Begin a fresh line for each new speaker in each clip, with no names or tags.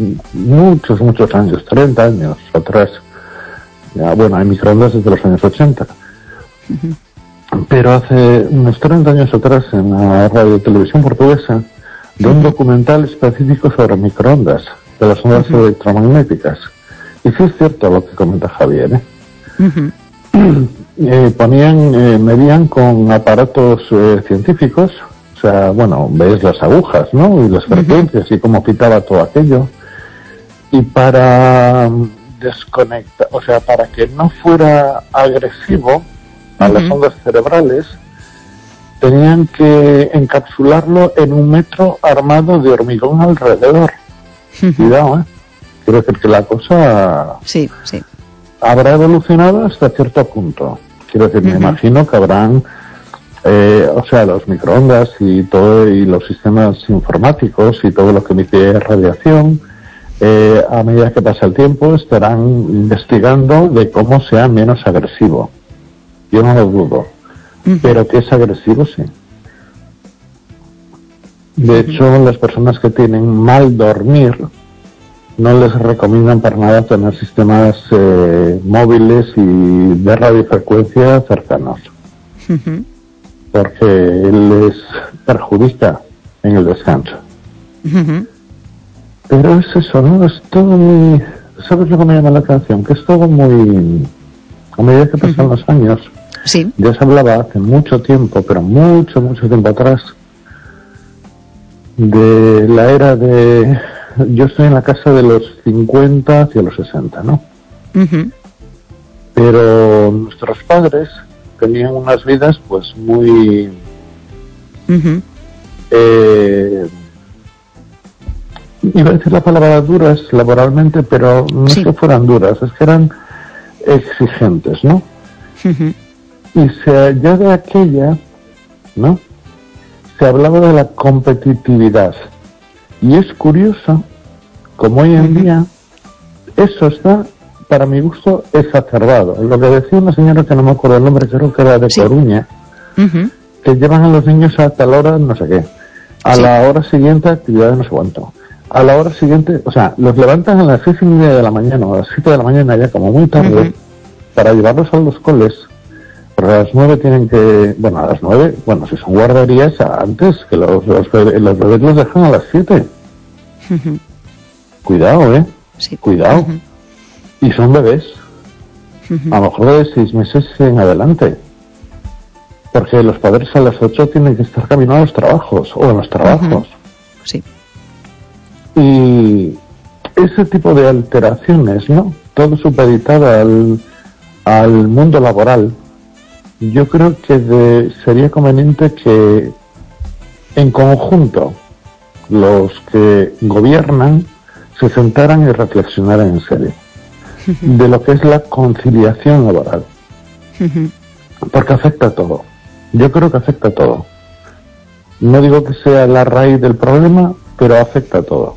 muchos años, 30 años atrás. Ya, bueno, hay microondas desde los años 80. Pero hace unos 30 años atrás, en la radio televisión portuguesa, de un documental específico sobre microondas, de las ondas electromagnéticas. Y sí es cierto lo que comenta Javier, medían con aparatos científicos, o sea, bueno, ves las agujas, ¿no? Y las frecuencias y cómo pitaba todo aquello. Y para desconectar, o sea, para que no fuera agresivo a las ondas cerebrales, tenían que encapsularlo en un metro armado de hormigón alrededor. Cuidado, Quiero decir que la cosa habrá evolucionado hasta cierto punto. Quiero decir, me imagino que habrán, los microondas y todo, y los sistemas informáticos y todo lo que emite radiación, a medida que pasa el tiempo, estarán investigando de cómo sea menos agresivo. Yo no lo dudo. Pero que es agresivo, sí. De hecho, las personas que tienen mal dormir no les recomiendan para nada tener sistemas móviles y de radiofrecuencia cercanos, porque les perjudica en el descanso. Pero es eso, ¿no? Es todo muy... ¿Sabes lo que me llama la atención? Que es todo muy... A medida que pasan los años...
Sí.
Ya se hablaba hace mucho tiempo, pero mucho tiempo atrás, de la era de... Yo estoy en la casa de los 50 hacia los 60, ¿no? Pero nuestros padres tenían unas vidas, pues, muy... iba a decir la palabra duras laboralmente, pero no es que fueran duras, es que eran exigentes, ¿no? Y ya de aquella, ¿no? Se hablaba de la competitividad. Y es curioso, como hoy en día, eso está, para mi gusto, exacerbado. Lo que decía una señora, que no me acuerdo el nombre, creo que era de Coruña, que llevan a los niños a tal hora, no sé qué. A la hora siguiente, actividad de no sé cuánto. A la hora siguiente, o sea, los levantan a las 6:30 de la mañana, o a las 7 de la mañana, ya como muy tarde, para llevarlos a los coles. Pero a las 9 tienen que... Bueno, a las 9... Bueno, si son guarderías, antes, que los bebés los dejan a las 7. Cuidado,
Sí.
Cuidado. Y son bebés. A lo mejor de 6 meses en adelante. Porque los padres a las 8 tienen que estar caminando a los trabajos, o en los trabajos.
Sí.
Y ese tipo de alteraciones, ¿no? Todo supeditado al mundo laboral. Yo creo que sería conveniente que en conjunto los que gobiernan se sentaran y reflexionaran en serio de lo que es la conciliación laboral, porque afecta a todo. Yo creo que afecta a todo. No digo que sea la raíz del problema, pero afecta a todo.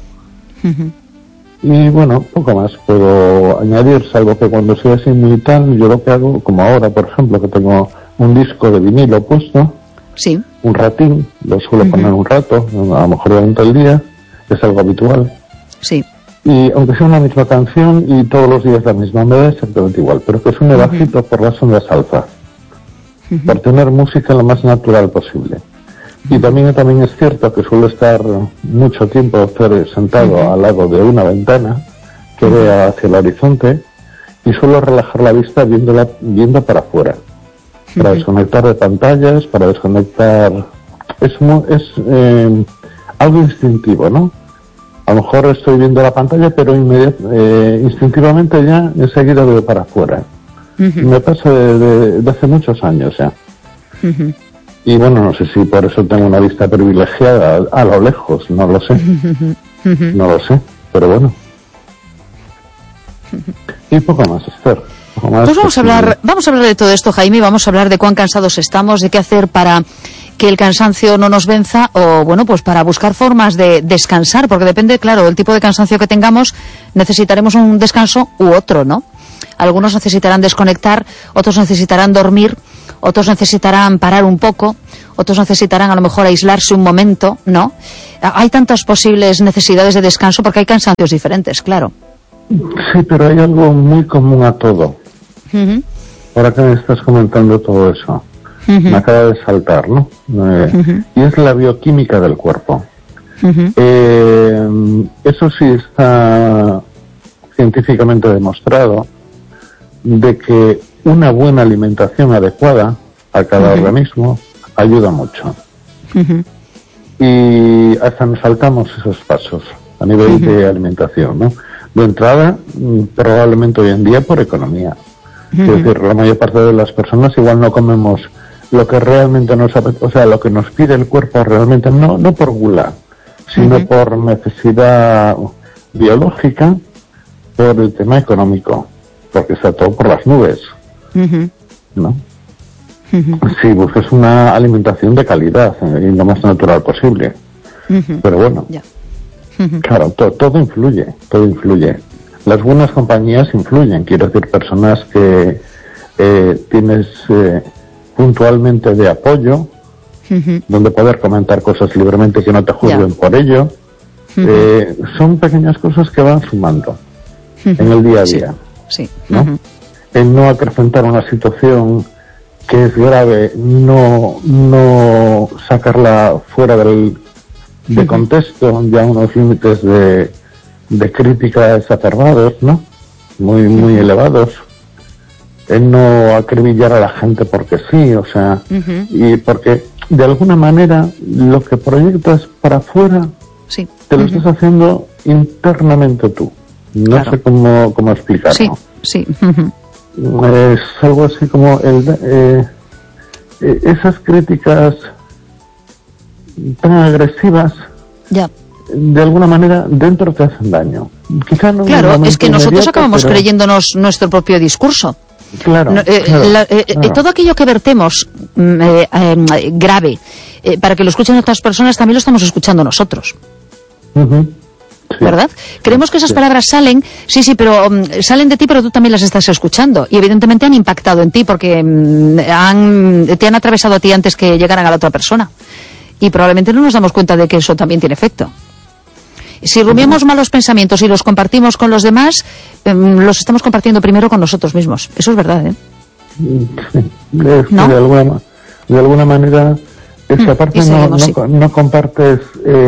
Y bueno, poco más puedo añadir, salvo que cuando soy así muy tal, yo lo que hago, como ahora, por ejemplo, que tengo un disco de vinilo puesto, un ratín, lo suelo poner un rato, a lo mejor durante el día, es algo habitual.
Sí.
Y aunque sea una misma canción y todos los días la misma, me da exactamente igual, pero que suene bajito por las ondas alfa, por tener música lo más natural posible. Y también es cierto que suelo estar mucho tiempo sentado al lado de una ventana que vea hacia el horizonte, y suelo relajar la vista viendo para afuera, para desconectar de pantallas, para desconectar... Es algo instintivo, ¿no? A lo mejor estoy viendo la pantalla, pero instintivamente ya enseguida veo para afuera. Me pasa de hace muchos años ya. Y bueno, no sé si por eso tengo una vista privilegiada a lo lejos, no lo sé. No lo sé, pero bueno. Y poco más, Esther.
Pues vamos a hablar de todo esto, Jaime, vamos a hablar de cuán cansados estamos, de qué hacer para que el cansancio no nos venza, o bueno, pues para buscar formas de descansar, porque depende, claro, del tipo de cansancio que tengamos, necesitaremos un descanso u otro, ¿no? Algunos necesitarán desconectar, otros necesitarán dormir, otros necesitarán parar un poco, otros necesitarán a lo mejor aislarse un momento, ¿no? Hay tantas posibles necesidades de descanso porque hay cansancios diferentes, claro.
Sí, pero hay algo muy común a todo.
Uh-huh.
Ahora que me estás comentando todo eso, me acaba de saltar, ¿no? Y es la bioquímica del cuerpo. Eso sí está científicamente demostrado, de que una buena alimentación adecuada a cada organismo ayuda mucho. Y hasta nos saltamos esos pasos a nivel de alimentación, ¿no? De entrada, probablemente hoy en día por economía. Es decir, la mayor parte de las personas igual no comemos lo que realmente nos apetece, o sea, lo que nos pide el cuerpo realmente, no por gula, sino por necesidad biológica, por el tema económico, porque está todo por las nubes, ¿no? Si buscas una alimentación de calidad y lo más natural posible. Pero bueno, claro, todo influye. Las buenas compañías influyen, quiero decir, personas que tienes puntualmente de apoyo, donde poder comentar cosas libremente que no te juzguen por ello. Son pequeñas cosas que van sumando en el día a día, ¿no? En no acrecentar una situación que es grave, no sacarla fuera de contexto, ya unos límites de crítica exacerbados, ¿no? Muy elevados. En no acribillar a la gente porque sí, o sea, y porque de alguna manera lo que proyectas para afuera te lo estás haciendo internamente tú. No sé cómo explicarlo. Es algo así como esas críticas tan agresivas, de alguna manera dentro te hacen daño. Quizá no,
claro, es que nosotros acabamos creyéndonos nuestro propio discurso.
Claro,
todo aquello que vertemos grave, para que lo escuchen otras personas, también lo estamos escuchando nosotros. ¿Verdad? Creemos que esas palabras salen, pero salen de ti, pero tú también las estás escuchando. Y evidentemente han impactado en ti porque te han atravesado a ti antes que llegaran a la otra persona. Y probablemente no nos damos cuenta de que eso también tiene efecto. Si rumiamos malos pensamientos y los compartimos con los demás, los estamos compartiendo primero con nosotros mismos. Eso es verdad, ¿eh?
¿No? De alguna manera, es que aparte no compartes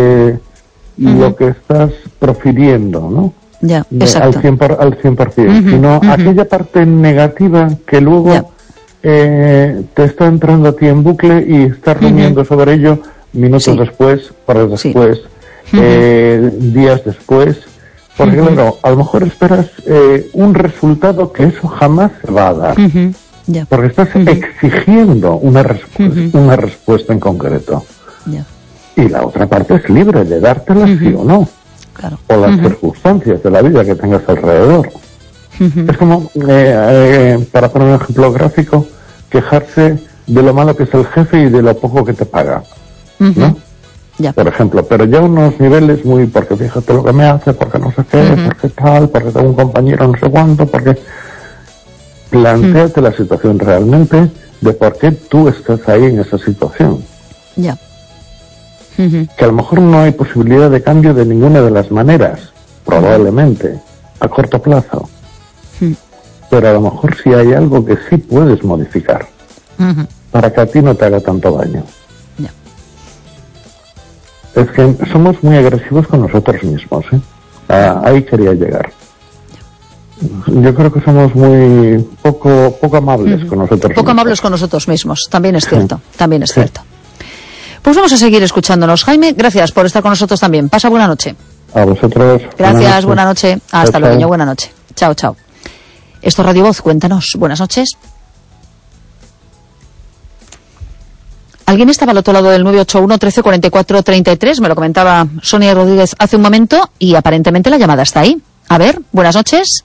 lo que estás profiriendo, ¿no?
Ya, exacto.
Al 100%, sino aquella parte negativa que luego te está entrando a ti en bucle y estás rumiando sobre ello minutos después, horas después, días después, porque claro, a lo mejor esperas un resultado que eso jamás se va a dar, porque estás exigiendo una respuesta en concreto. Y la otra parte es libre de dártela sí o no, o las circunstancias de la vida que tengas alrededor. Es como, para poner un ejemplo gráfico, quejarse de lo malo que es el jefe y de lo poco que te paga, ¿no? Por ejemplo, pero ya unos niveles muy, porque fíjate lo que me hace, porque no sé qué, porque tal, porque tengo un compañero no sé cuánto, porque plantéate la situación realmente de por qué tú estás ahí en esa situación. Que a lo mejor no hay posibilidad de cambio de ninguna de las maneras, probablemente, a corto plazo. Pero a lo mejor sí hay algo que sí puedes modificar para que a ti no te haga tanto daño. Es que somos muy agresivos con nosotros mismos, ahí quería llegar. Yo creo que somos muy poco amables con nosotros mismos.
Poco amables con nosotros mismos, también es cierto, también es cierto. Pues vamos a seguir escuchándonos. Jaime, gracias por estar con nosotros también. Pasa buena noche.
A vosotros.
Gracias, buena noche. Hasta luego, buena noche. Chao, chao. Esto es Radio Voz, cuéntanos. Buenas noches. ¿Alguien estaba al otro lado del 981 13 44 33? Me lo comentaba Sonia Rodríguez hace un momento y aparentemente la llamada está ahí. A ver, buenas noches.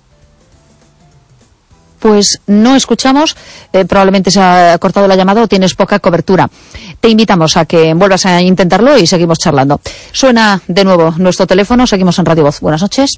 Pues no escuchamos, probablemente se ha cortado la llamada o tienes poca cobertura. Te invitamos a que vuelvas a intentarlo y seguimos charlando. Suena de nuevo nuestro teléfono, seguimos en Radio Voz. Buenas noches.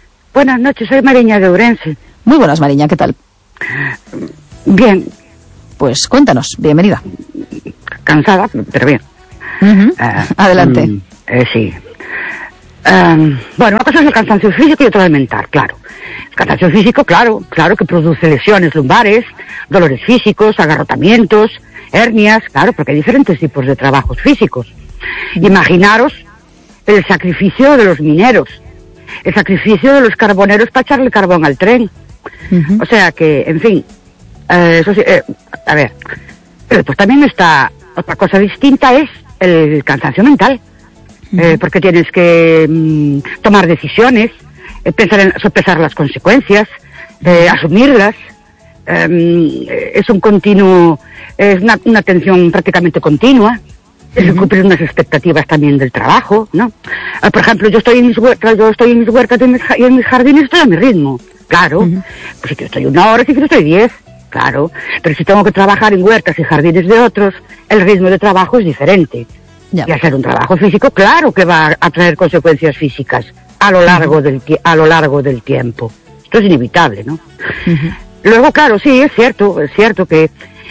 Buenas noches, soy Mariña de Ourense.
Muy buenas, Mariña, ¿qué tal?
Bien,
Pues cuéntanos, bienvenida.
Cansada, pero bien.
Adelante.
Sí. Bueno, una cosa es el cansancio físico y otra el mental, claro. El cansancio físico, claro que produce lesiones lumbares, dolores físicos, agarrotamientos, hernias, claro, porque hay diferentes tipos de trabajos físicos. Imaginaros el sacrificio de los mineros, el sacrificio de los carboneros para echarle carbón al tren. O sea que, en fin, eso sí, a ver, pero pues también está otra cosa distinta, es el cansancio mental, porque tienes que tomar decisiones, sopesar las consecuencias, asumirlas. Es un continuo, es una tensión prácticamente continua. Es cumplir unas expectativas también del trabajo, ¿no? Por ejemplo, yo estoy en mis huertas y en mis jardines estoy a mi ritmo, claro. Pues si quiero estoy 1 hora, si quiero estoy 10, claro. Pero si tengo que trabajar en huertas y jardines de otros, el ritmo de trabajo es diferente. Y al ser un trabajo físico, claro que va a traer consecuencias físicas a lo largo del tiempo. Esto es inevitable, ¿no? Luego, claro, sí, es cierto que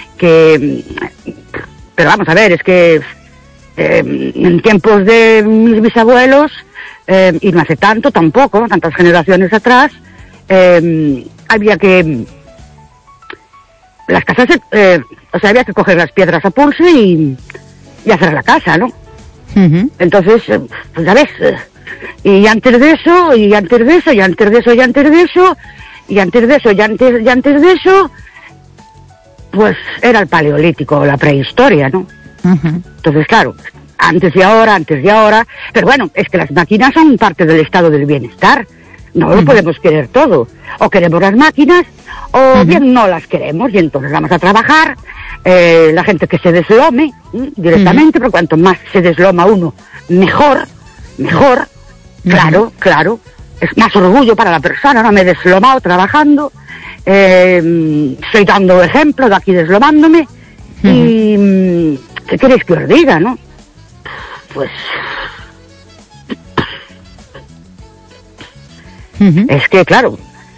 pero vamos a ver, es que en tiempos de mis bisabuelos, y no hace tanto tampoco, ¿no? Tantas generaciones atrás, había que las casas, había que coger las piedras a pulso y hacer la casa, ¿no? Entonces, pues ya ves, y antes de eso, pues era el paleolítico, la prehistoria, ¿no? Entonces, claro, antes y ahora, pero bueno, es que las máquinas son parte del estado del bienestar, no lo podemos querer todo, o queremos las máquinas, o bien no las queremos, y entonces vamos a trabajar, la gente que se deslome directamente, porque cuanto más se desloma uno, mejor, claro, es más orgullo para la persona, no me he deslomado trabajando, estoy dando ejemplo de aquí deslomándome, y ¿qué queréis que os diga, no? Pues es que claro,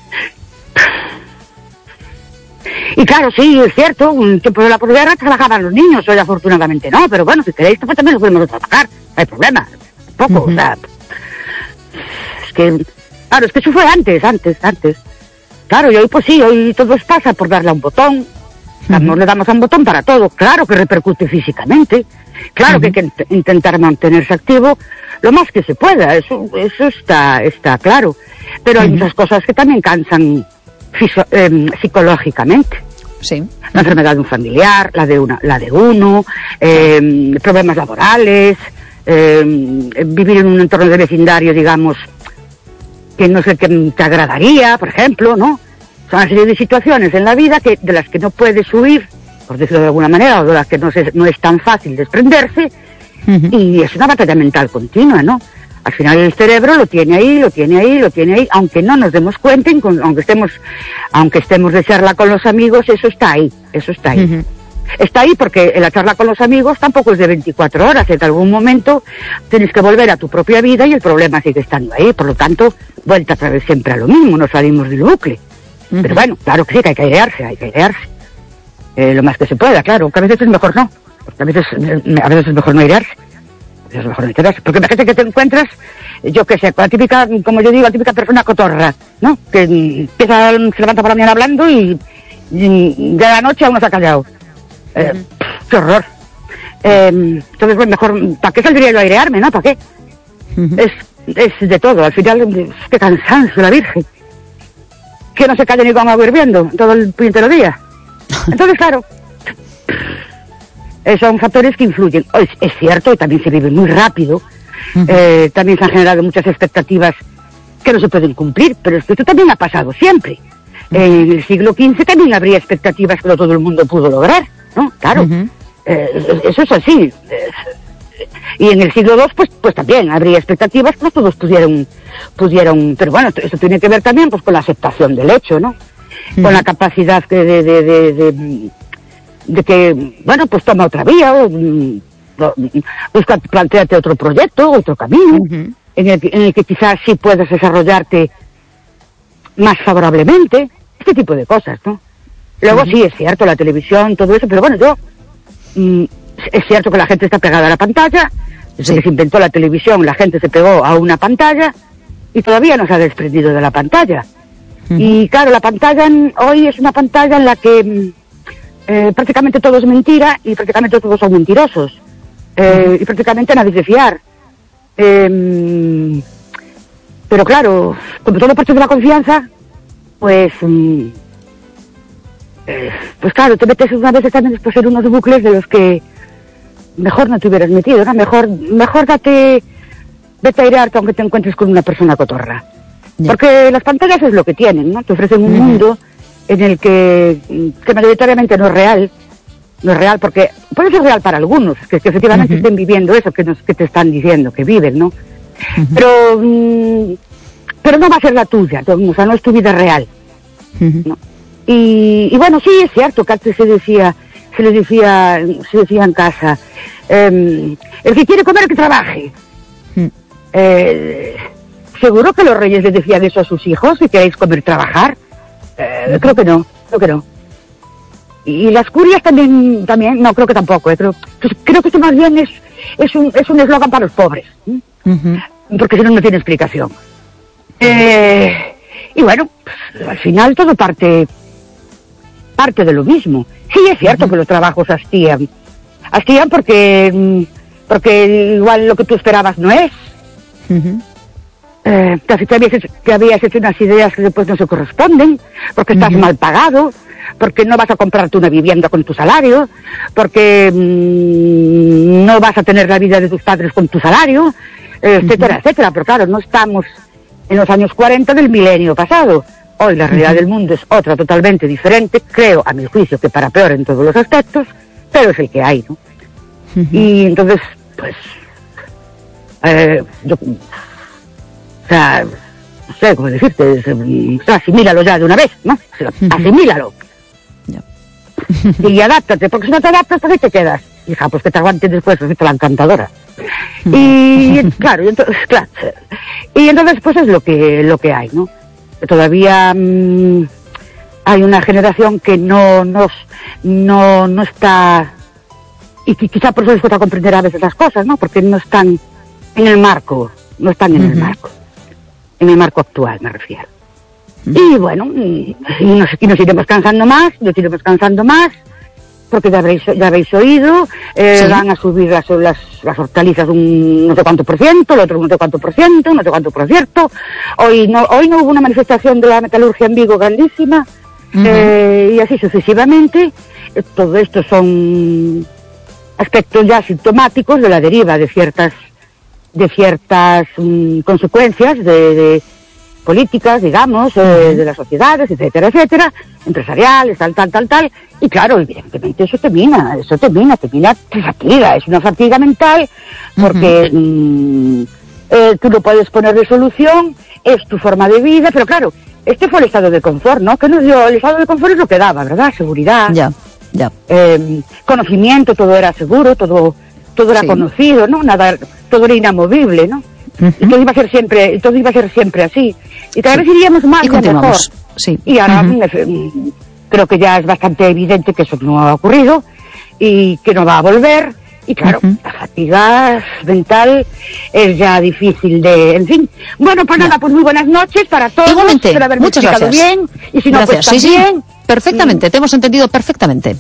y claro, sí, es cierto, un tiempo de la posguerra trabajaban los niños, hoy afortunadamente no, pero bueno, si queréis pues también lo podemos trabajar, no hay problema, tampoco, o sea, es que, claro, es que eso fue antes, claro, y hoy pues sí, hoy todo pasa por darle a un botón, le damos a un botón para todo, claro que repercute físicamente, claro que hay que intentar mantenerse activo lo más que se pueda, eso está claro, pero hay muchas cosas que también cansan psicológicamente.
Sí.
La enfermedad de un familiar, la de uno, problemas laborales, vivir en un entorno de vecindario, digamos, que no es el que te agradaría, por ejemplo, ¿no? Son una serie de situaciones en la vida de las que no puedes huir, por decirlo de alguna manera, o de las que no es tan fácil desprenderse, y es una batalla mental continua, ¿no? Al final el cerebro lo tiene ahí, aunque no nos demos cuenta, aunque estemos de charla con los amigos, eso está ahí. Está ahí porque la charla con los amigos tampoco es de 24 horas, en algún momento tienes que volver a tu propia vida y el problema sigue estando ahí, por lo tanto, vuelta a través siempre a lo mismo, no salimos del bucle. Pero bueno, claro que sí, que hay que airearse. Lo más que se pueda, claro, que a veces es mejor no, porque a veces es mejor no airearse. Porque imagínate que te encuentras, yo qué sé, con la típica, como yo digo, la típica persona cotorra, ¿no? Que se levanta por la mañana hablando y de la noche aún no se ha callado. ¡Qué horror! Entonces, bueno, mejor, ¿para qué saldría yo a airearme, no? ¿Para qué? Es de todo, al final, qué cansancio, la Virgen. Que no se calle ni con agua hirviendo todo el puñetero día. Entonces, claro, son factores que influyen. Es cierto, y también se vive muy rápido. También se han generado muchas expectativas que no se pueden cumplir, pero es que esto también ha pasado siempre. En el siglo XV también habría expectativas que no todo el mundo pudo lograr, ¿no? Claro, eso es así. Y en el siglo II, pues también habría expectativas que no todos pudieron, pero bueno, eso tiene que ver también pues con la aceptación del hecho, ¿no? Con la capacidad de que, bueno, pues toma otra vía, busca, plantéate otro proyecto, otro camino, en el que quizás sí puedas desarrollarte más favorablemente, este tipo de cosas, ¿no? Luego sí, es cierto, la televisión, todo eso, pero bueno, es cierto que la gente está pegada a la pantalla, desde que se inventó la televisión la gente se pegó a una pantalla y todavía no se ha desprendido de la pantalla. Y claro, la pantalla hoy es una pantalla en la que prácticamente todo es mentira y prácticamente todos son mentirosos. Y prácticamente nadie de fiar. Pero claro, como todo parte de la confianza, pues claro, te metes unas veces también después en unos bucles de los que mejor no te hubieras metido, ¿no? Mejor vete a airearte aunque te encuentres con una persona cotorra. Porque las pantallas es lo que tienen, ¿no? Te ofrecen un mundo en el que mayoritariamente no es real. No es real porque puede ser real para algunos, que efectivamente estén viviendo eso que te están diciendo, que viven, ¿no? Pero no va a ser la tuya, o sea, no es tu vida real, ¿no? Y bueno, sí, es cierto que antes se decía en casa, el que quiere comer que trabaje. ¿Seguro que los reyes les decían eso a sus hijos, si queréis comer, trabajar? Creo que no. Y las curias también, no, creo que tampoco, creo que esto más bien es un eslogan para los pobres, porque si no, no tiene explicación. Y bueno, pues, al final todo parte de lo mismo. Sí, es cierto que los trabajos hastían porque igual lo que tú esperabas no es. Casi te habías hecho unas ideas que después no se corresponden, porque estás mal pagado, porque no vas a comprarte una vivienda con tu salario, porque no vas a tener la vida de tus padres con tu salario, etcétera, etcétera. Pero claro, no estamos en los años 40 del milenio pasado. Hoy la realidad del mundo es otra totalmente diferente, creo, a mi juicio, que para peor en todos los aspectos, pero es el que hay, ¿no? Y entonces, pues, o sea, no sé cómo decirte, asimílalo ya de una vez, ¿no? Asimílalo. Y adáptate, porque si no te adaptas, ¿por qué te quedas? Hija, pues que te aguantes después, es la encantadora. Y claro, y entonces pues es lo que hay, ¿no? Todavía hay una generación que no está, y quizá por eso les cuesta comprender a veces las cosas, ¿no? Porque no están en el marco, en el marco actual me refiero. Y bueno, y nos iremos cansando más, porque ya habéis oído, van a subir las hortalizas un no sé cuánto por ciento, el otro un no sé cuánto por ciento, no sé cuánto por cierto. Hoy no hubo una manifestación de la metalurgia en Vigo grandísima, y así sucesivamente. Todo esto son aspectos ya sintomáticos de la deriva de ciertas consecuencias de políticas, digamos, de las sociedades, etcétera, etcétera, empresariales, tal, y claro, evidentemente eso te mina, te fatiga, es una fatiga mental, porque tú no puedes ponerle solución, es tu forma de vida, pero claro, este fue el estado de confort, ¿no? Que nos dio, el estado de confort es lo que daba, ¿verdad? Seguridad, conocimiento, todo era seguro, todo era conocido, ¿no? Nada, todo era inamovible, ¿no? Y todo iba a ser siempre así. Y cada vez iríamos más y mejor.
Sí.
Y ahora creo que ya es bastante evidente que eso no ha ocurrido y que no va a volver. Y claro, la fatiga mental es ya difícil de... En fin. Bueno, pues nada, pues muy buenas noches para todos.
Igualmente,
espero haberme
muchas
explicado
gracias.
bien. Y si no,
gracias.
pues también...
Perfectamente, te hemos entendido perfectamente.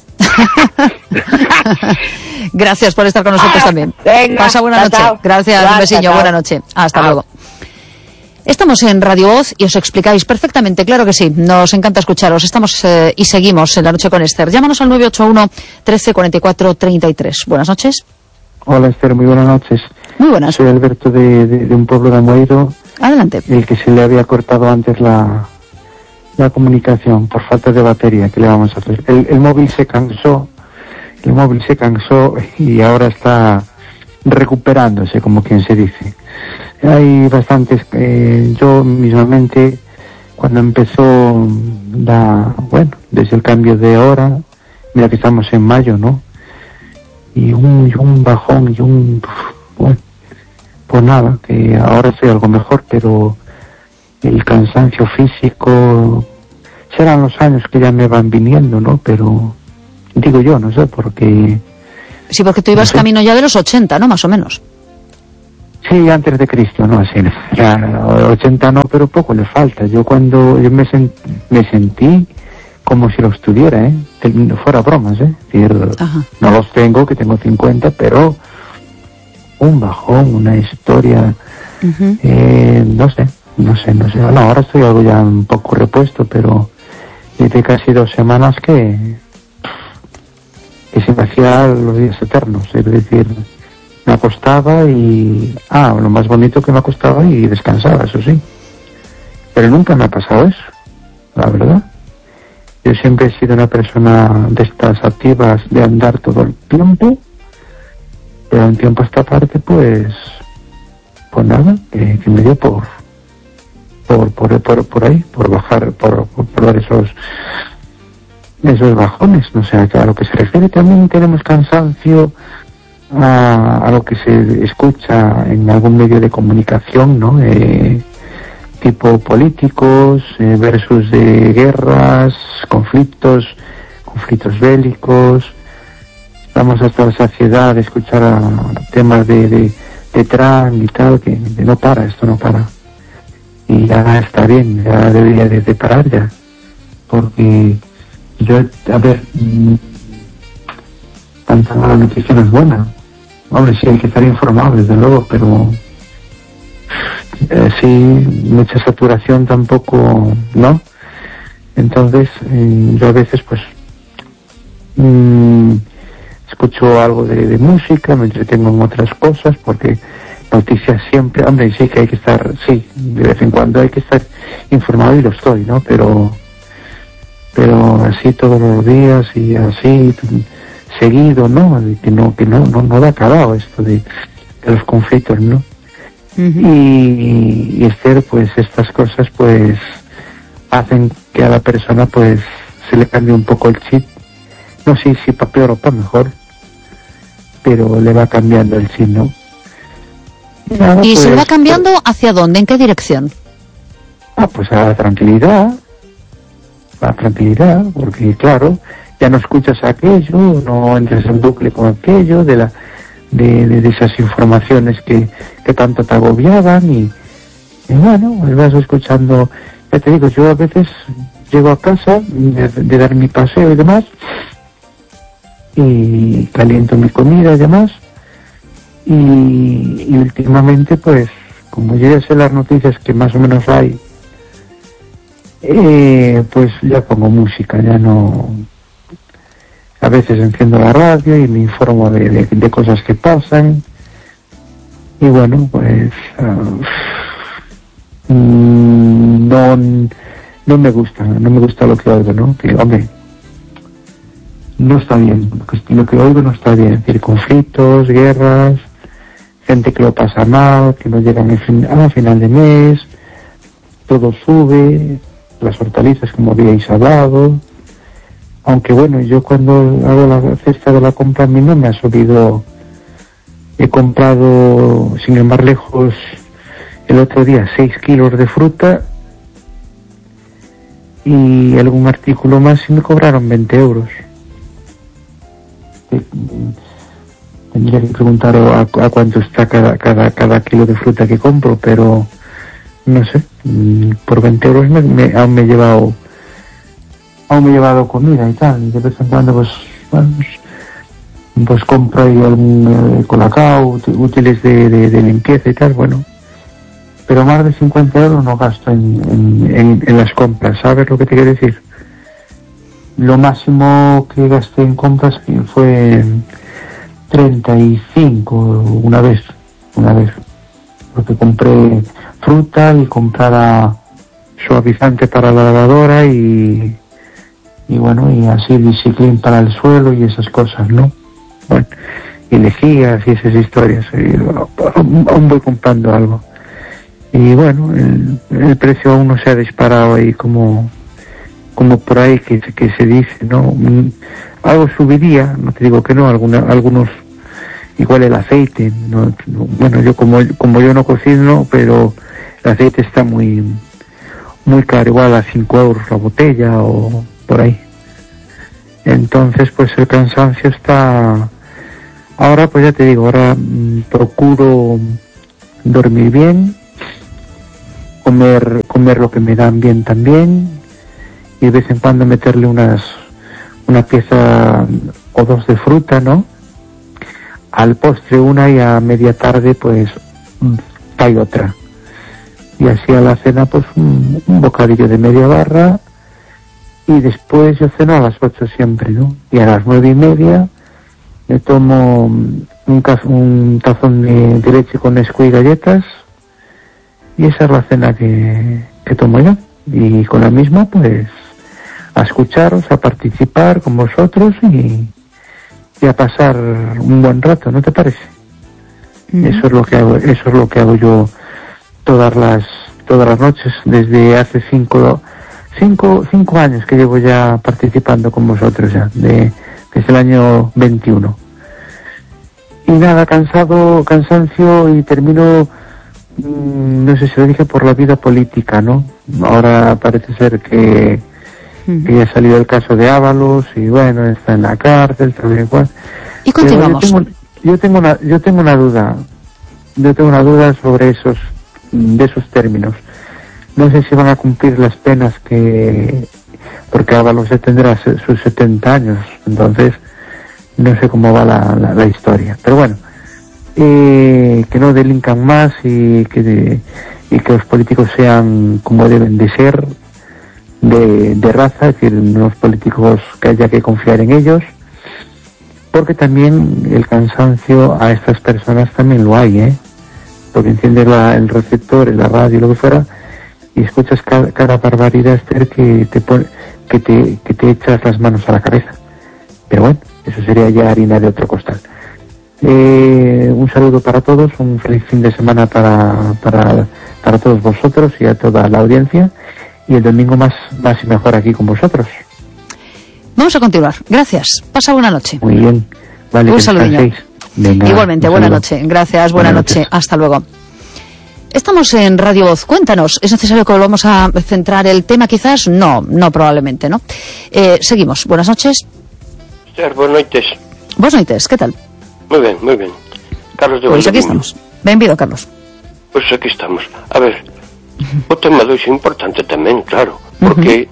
Gracias por estar con nosotros también.
Venga,
pasa buena noche.
Chao.
Gracias, un besiño, buena noche. Hasta luego. Estamos en Radio Voz y os explicáis perfectamente, claro que sí, nos encanta escucharos. Estamos y seguimos en La Noche con Esther. Llámanos al 981 13 44 33. Buenas noches.
Hola Esther, muy buenas noches.
Muy buenas.
Soy Alberto de un pueblo de Amoeiro.
Adelante.
El que se le había cortado antes la comunicación por falta de batería. ¿Qué le vamos a hacer? El móvil se cansó y ahora está recuperándose, como quien se dice. Hay bastantes, yo mismamente, cuando empezó desde el cambio de hora, mira que estamos en mayo, ¿no? Y un bajón pues nada, que ahora estoy algo mejor, pero el cansancio físico serán los años que ya me van viniendo, ¿no? Pero digo yo, no sé, porque...
Sí, porque tú ibas camino ya de los 80, ¿no? Más o menos.
Sí, antes de Cristo, ¿no? Así, ya, 80 no, pero poco le falta. Yo me sentí como si los tuviera, fuera bromas, Es decir, no los tengo, que tengo 50, pero un bajón, una historia, no sé. Bueno, ahora estoy algo ya un poco repuesto, pero desde casi 2 semanas que se me hacía los días eternos, es decir, me acostaba y... lo más bonito que me acostaba y descansaba, eso sí. Pero nunca me ha pasado eso, la verdad. Yo siempre he sido una persona de estas activas, de andar todo el tiempo, pero un tiempo a esta parte, pues nada, que me dio por ahí, por bajar, por dar esos bajones. No sé, a lo que se refiere también tenemos cansancio a lo que se escucha en algún medio de comunicación, ¿no? Tipo políticos versus de guerras, conflictos bélicos. Estamos hasta la saciedad de escuchar temas de Trump y tal, que esto no para. Y ya está bien, ya debería de parar ya. Porque tanta mala noticia no es buena. Hombre, sí hay que estar informado, desde luego, pero sí, mucha saturación tampoco, ¿no? Entonces, yo a veces, pues, escucho algo de música, me entretengo en otras cosas, porque noticias siempre, hombre, sí que hay que estar, sí, de vez en cuando hay que estar informado y lo estoy, ¿no? Pero así todos los días y así seguido, ¿no? Que no da acabado esto de los conflictos, ¿no? Y Esther, pues estas cosas pues hacen que a la persona pues se le cambie un poco el chip. No sé si para peor o para mejor, pero le va cambiando el chip, ¿no? Nada,
¿Y
pues,
se va cambiando hacia dónde? ¿En qué dirección?
Pues a la tranquilidad, porque claro, ya no escuchas aquello, no entras en bucle con aquello, de esas informaciones que tanto te agobiaban y bueno, pues vas escuchando. Ya te digo, yo a veces llego a casa de dar mi paseo y demás, y caliento mi comida y demás, y últimamente pues como yo ya sé las noticias que más o menos hay, pues ya pongo música, ya no. A veces enciendo la radio y me informo de cosas que pasan, y bueno, pues no me gusta lo que oigo, ¿no? Que, hombre, no está bien, lo que oigo no está bien, es decir, conflictos, guerras, gente que lo pasa mal, que no llegan a final de mes, todo sube, las hortalizas como habíais hablado, aunque bueno, yo cuando hago la cesta de la compra a mí no me ha subido. He comprado, sin ir más lejos, el otro día 6 kilos de fruta y algún artículo más y me cobraron 20 euros. Tendría que preguntar a cuánto está cada kilo de fruta que compro, pero no sé, por 20 euros aún me he llevado comida y tal, y de vez en cuando pues compro ahí algún colacao, útiles de limpieza y tal, bueno, pero más de 50 euros no gasto en las compras, ¿sabes lo que te quiero decir? Lo máximo que gasté en compras fue 35 una vez, porque compré fruta y comprara suavizante para la lavadora y bueno, y así Discipline para el suelo y esas cosas, ¿no? Bueno, y lejías y esas historias, y aún voy comprando algo. Y bueno, el precio aún no se ha disparado ahí como por ahí que se dice, ¿no? Algo subiría, no te digo que no, algunos, igual el aceite, bueno, yo como yo no cocino, pero el aceite está muy muy caro, igual a 5 euros la botella o por ahí. Entonces, pues el cansancio está... Ahora, pues ya te digo, ahora procuro dormir bien, comer lo que me dan bien también, y de vez en cuando meterle una pieza o dos de fruta, ¿no? Al postre una, y a media tarde pues hay otra. Y así a la cena pues un bocadillo de media barra, y después yo ceno a las 8 siempre, ¿no? Y a las 9:30 me tomo un tazón de leche con Nesquik y galletas, y esa es la cena que tomo yo. Y con la misma pues a escucharos, a participar con vosotros y a pasar un buen rato, ¿no te parece? Eso es lo que hago yo todas las noches desde hace 5 años que llevo ya participando con vosotros, ya desde el año 21. Y nada, cansancio, y termino, no sé si lo dije, por la vida política, ¿no? Ahora parece ser que ya ha salido el caso de Ábalos, y bueno, está en la cárcel, tal y cual.
Y continuamos.
Yo tengo una duda sobre esos términos. No sé si van a cumplir las penas porque Ábalos ya tendrá sus 70 años, entonces no sé cómo va la historia. Pero bueno, que no delincan más, y que los políticos sean como deben de ser, de raza, es decir, unos políticos que haya que confiar en ellos, porque también el cansancio a estas personas también lo hay, porque enciendes el receptor en la radio, lo que fuera, y escuchas cada barbaridad, Esther, que te echas las manos a la cabeza. Pero bueno, eso sería ya harina de otro costal. Un saludo para todos, un feliz fin de semana para todos vosotros y a toda la audiencia, y el domingo más y mejor aquí con vosotros.
Vamos a continuar. Gracias. Pasa buena noche.
Muy bien. Vale,
un saludo. Igualmente, buena noche. Gracias, buena noche. Hasta luego. Estamos en Radio Voz. Cuéntanos, ¿es necesario que volvamos a centrar el tema quizás? No, probablemente, ¿no? Seguimos. Buenas noches.
Buenas noches.
Buenas noches, ¿qué tal?
Muy bien. Carlos de
Pues aquí estamos. Bienvenido, Carlos.
Pues aquí estamos. A ver, o tema de hoxe é importante tamén, claro, porque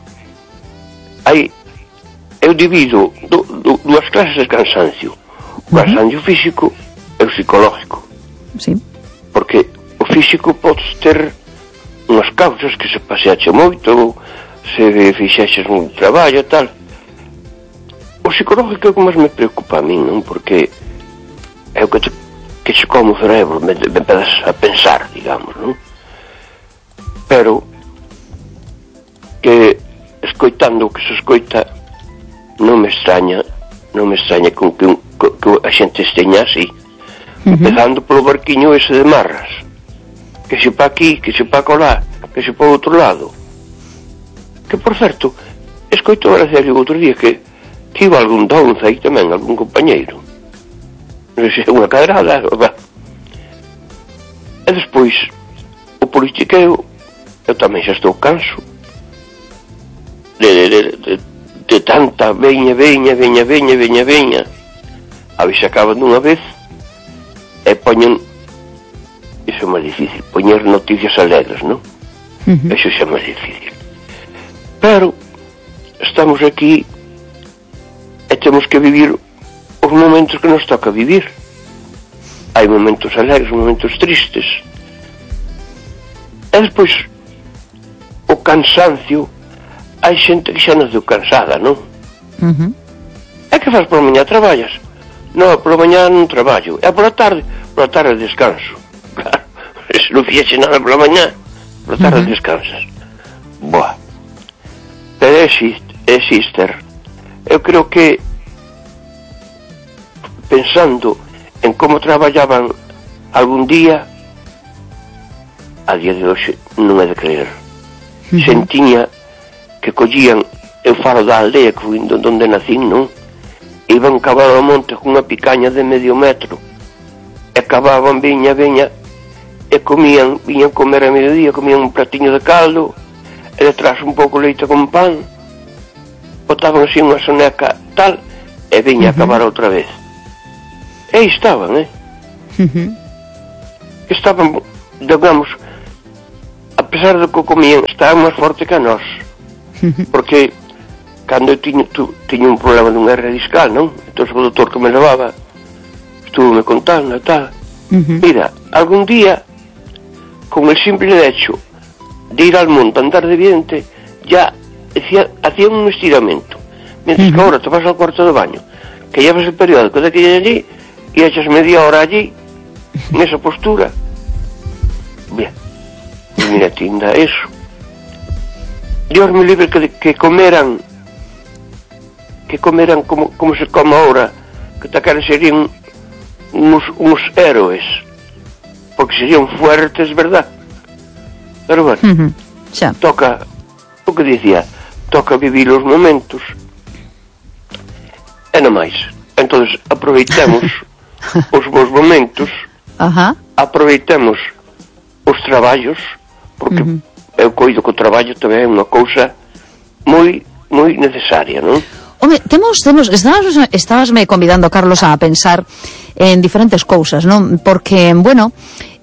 eu divido dúas clases de cansancio. O cansancio físico e o psicológico.
Sí.
Porque o físico podes ter unhas causas que se paseache moito, se fixeches un traballo e tal. O psicológico é o que máis me preocupa a mí, non? Porque é o que se come o cerebro, me empezas a pensar, digamos, non? Pero que escoitando o que se escoita non me extraña con que a xente esteña así, empezando polo barquiño ese de Marras, que se pa aquí, que se pa colá, que se pa outro lado, que por certo escoito a Gracia o outro día que iba algún donza aí tamén, algún compañeiro, non sei se é unha cadrada, e despois o politiqueo. Eu tamén xa estou canso de tanta veña, a ver se acaban dunha vez, e poñen, iso é máis difícil, poñer noticias alegres, non? Iso xa é máis difícil, pero estamos aquí e temos que vivir os momentos que nos toca vivir. Hai momentos alegres, momentos tristes, e despois o cansancio, hai xente que xa naceu cansada, non? E que faz pola mañá? Traballas? Non, pola mañá non traballo. E pola tarde descanso. Claro, se non fixeche nada pola mañá, pola tarde descansas. Boa. Pero existe. Eu creo que pensando en como traballaban algún día, a día de hoxe non é de creer. Sentiña que collían, eu falo da aldea que fui donde nacín, non? Iban cavar ao monte cunha picaña de medio metro, e cavaban viña e comían, viñan comer a mediodía, comían un platiño de caldo, e detrás un pouco leite con pan, botaban así unha soneca tal, e viña a acabar outra vez. E aí estaban, estaban, digamos, a pesar do que comían, estaban máis forte que a nós, porque cando eu tiña un problema dun hernia discal, non? Entón o doutor que me levaba estuvo-me contando e tal. Mira, algún día, con el simple hecho de ir al monte, andar de viento, ya hacía un estiramiento. Mientras que ahora te vas al cuarto de baño, que llevas el periódico de aquí y allí, y echas media hora allí, en esa postura. Bien, y mira, tinda eso. Dios me libre que comeran como se come ahora, que tal que serían unos héroes, porque serían fuertes, verdad? Pero bueno, toca, o que dicía, toca vivir os momentos, e non máis. Entonces aproveitemos os bons momentos, aproveitemos os traballos, porque eu coido que o traballo tamén é unha cousa moi necesaria, non?
Home, estabas me convidando, Carlos, a pensar en diferentes cousas, non? Porque, bueno,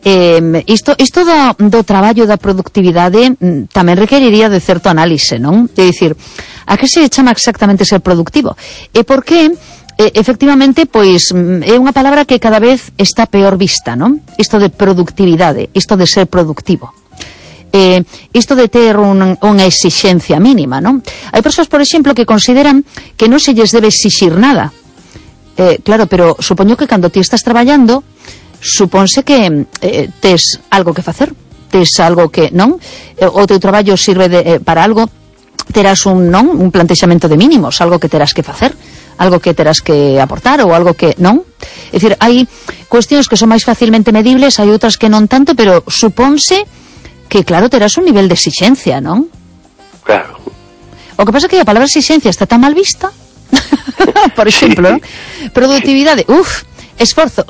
isto do traballo, da productividade tamén requeriría de certo análise, non? É dicir, a que se chama exactamente ser productivo? E por que, efectivamente, pois é unha palabra que cada vez está peor vista, non? Isto de productividade, isto de ser productivo. Isto de ter unha exixencia mínima, non? Hai persoas, por exemplo, que consideran que non se lles debe exixir nada. Claro, pero supoño que cando ti estás traballando, supónse que tes algo que facer, tes algo que, non? O teu traballo sirve para algo, terás un plantexamento de mínimos, algo que terás que facer, algo que terás que aportar ou algo que, non? É dicir, hai cuestións que son máis facilmente medibles, hai outras que non tanto, pero supónse que, claro, terás un nivel de exixencia, non?
Claro.
O que pasa é que a palabra exixencia está tan mal vista. Por exemplo, productividade, esforzo,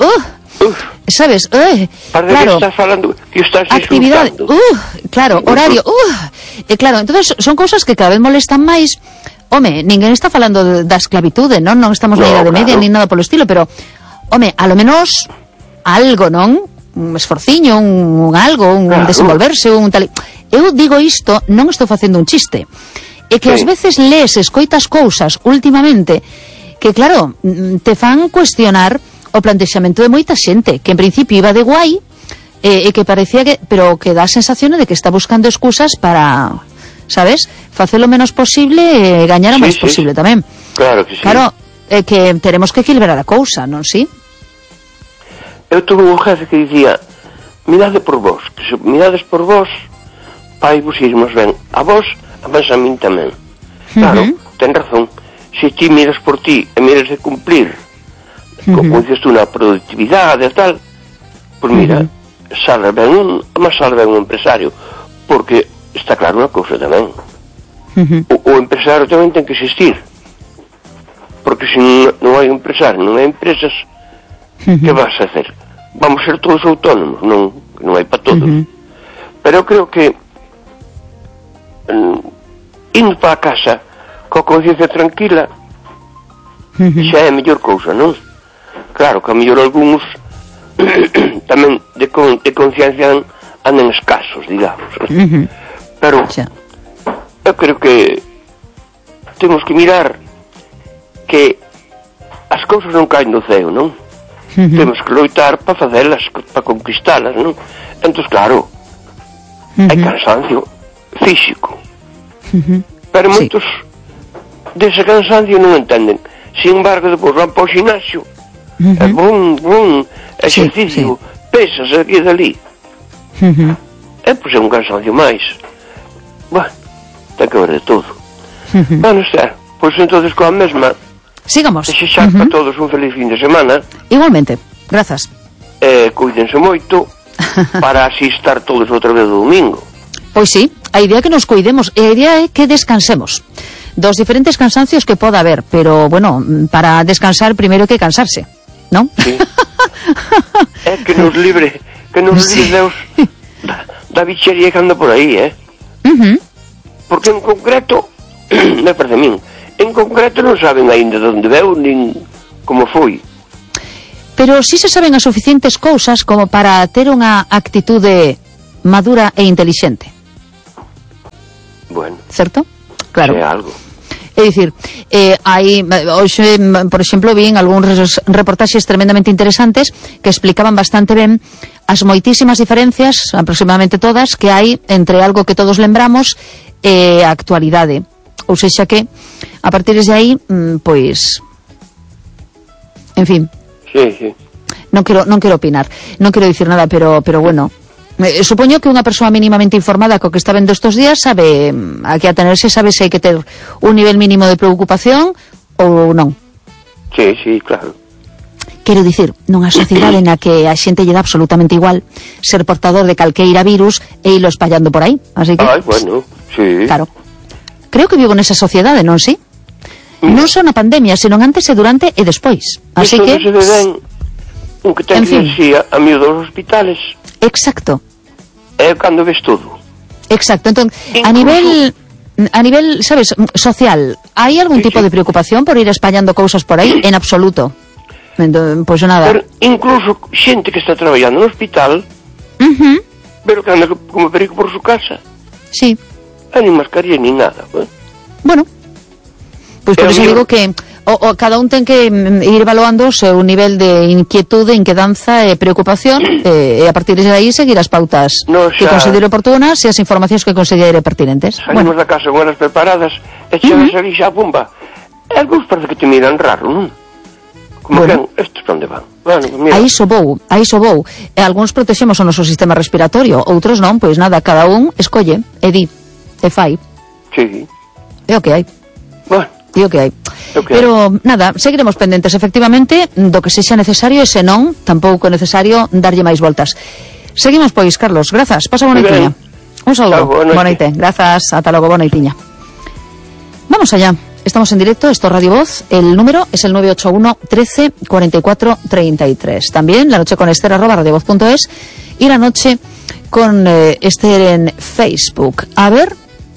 sabes?
Claro, estás falando que estás
actividade, claro, horario, claro, entonces son cousas que cada vez molestan máis. Home, ninguén está falando da esclavitude, non? Non estamos na idade media, nin nada polo estilo, pero, home, a lo menos algo, non? Un esforciño, un algo, un desenvolverse, un tal... Eu digo isto, non estou facendo un chiste. É que ás veces lees, escoitas cousas últimamente que, claro, te fan cuestionar o plantexamento de moita xente, que en principio iba de guai, e que parecía que... pero que dá a sensación de que está buscando excusas para, sabes, facer o menos posible e gañar o máis posible tamén.
Claro que sí.
Claro, que teremos que equilibrar a cousa, non si?
Eu tuve un jefe que dicía, mirade por vos, que se mirades por vos, pai vos irmos ben. A vos, a vos a min tamén. Claro, ten razón. Se ti miras por ti e miras de cumplir, como dices tú, na productividade e tal, pois mira, sale ben un empresario, porque está claro unha cousa tamén. O empresario tamén ten que existir, porque se non hai empresario, non hai empresas, que vas a hacer? Vamos ser todos autónomos, non hai para todos. Pero eu creo que indo para a casa coa conciencia tranquila xa é a mellor cousa, non? Claro que a mellor algúns tamén de conciencia andan escasos, digamos. Pero eu creo que temos que mirar que as cousas non caen do ceo, non? Temos que loitar para facelas, para conquistalas, non? Entón, claro, hai cansancio físico, pero moitos dese cansancio non entenden. Sin embargo, depois van para o xinasio, exercicio, pesas aquí e dali, pois é un cansancio máis. Bueno, ten que ver de todo. Bueno, está, pois entonces coa mesma
sigamos.
Desexar para todos un feliz fin de semana.
Igualmente, grazas.
Cuídense moito para así estar todos outra vez do domingo.
Pois sí, a idea é que nos cuidemos, e a idea é que descansemos dos diferentes cansancios que poda haber, pero, bueno, para descansar primeiro hai que cansarse, non?
Sí. É que nos libre Deus da bichería que anda por aí, Porque en concreto, me parece a min, en concreto non saben aínda de onde veu, nin como foi.
Pero sí se saben as suficientes cousas como para ter unha actitude madura e intelixente.
Bueno,
Certo? Claro.
é algo.
É dicir, hai, hoxe, por exemplo, vi en algúns reportaxes tremendamente interesantes que explicaban bastante ben as moitísimas diferencias, aproximadamente todas, que hai entre algo que todos lembramos e a actualidade. Ou seja que, a partir de aí, pois, en fin,
Sí.
non quero opinar, non quero dicir nada, pero bueno, supoño que unha persoa mínimamente informada co que está vendo estos días sabe a que atenerse, sabe se hai que ter un nivel mínimo de preocupación ou non.
Sí, claro.
Quero dicir, nunha sociedade na que a xente lle dá absolutamente igual ser portador de calqueira virus e ilo espallando por aí, así que...
Ai, bueno, sí.
Claro. Creo que vivo nesa sociedade, non si? Non só na pandemia, senón antes e durante e despois. Así
isto
que...
se ve ben, un que ten
En fin.
que ir a miúdo aos hospitales,
Exacto.
é cando ves todo.
Exacto. Entón, a nivel, sabes, social, hai algún tipo de preocupación por ir espallando cousas por aí? En absoluto. Entón, pois nada.
Pero incluso xente que está traballando no hospital, pero que anda como perigo por su casa,
Sí.
nin mascarilla nin nada,
Bueno, pois por eso digo que o cada un ten que ir evaluando o seu nivel de inquietude, inquedanza e preocupación e a partir de aí seguir as pautas que considere oportunas e as informacións que considere pertinentes.
Salimos da casa con elas preparadas e chegas ali xa pumba. E algúns parece que te miran raro, non? Como que estes onde van? Bueno, pues mira.
A iso vou. E algúns protexemos o noso sistema respiratorio, outros non, pois nada, cada un escolle, e di, e fai.
Sí.
É o que hai.
Bueno.
E o que hai. Pero, nada, seguiremos pendentes, efectivamente, do que sexa necesario e se non, tampouco é necesario darlle máis voltas. Seguimos, pois, Carlos, grazas, pasa boa noitiña. Un saúdo, boa noite. Grazas, ata logo, boa noitiña. Vamos allá. Estamos en directo, esto es Radio Voz, el número es el 981 13 44 33. También la noche con Esther @radiovoz.es y la noche con Esther en Facebook. A ver,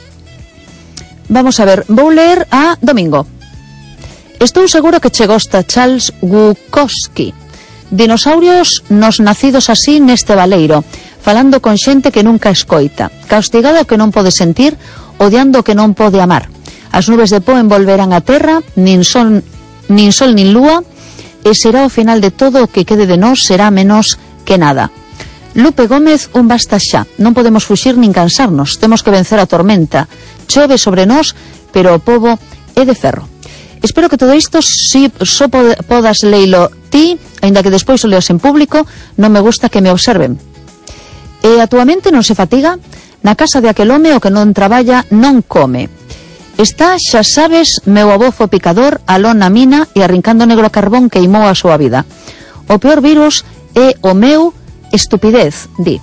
vamos a ver, vou ler a Domingo. Estou seguro que che gosta Charles Bukowski. Dinosaurios nos nacidos así neste baleiro, falando con xente que nunca escoita, castigado que non pode sentir, odiando que non pode amar. As nubes de po envolverán a terra, nin sol nin lúa, e será o final de todo o que quede de nós será menos que nada. Lupe Gómez, un basta xa, non podemos fuxir nin cansarnos, temos que vencer a tormenta, chove sobre nós, pero o pobo é de ferro. Espero que todo isto só podas leilo ti, aínda que despois o leas en público, non me gusta que me observen. E a túa mente non se fatiga? Na casa de aquel home o que non traballa non come. Está, xa sabes, meu avó fo picador, aló na mina e arrincando negro carbón queimou a súa vida. O peor virus é o meu estupidez, di.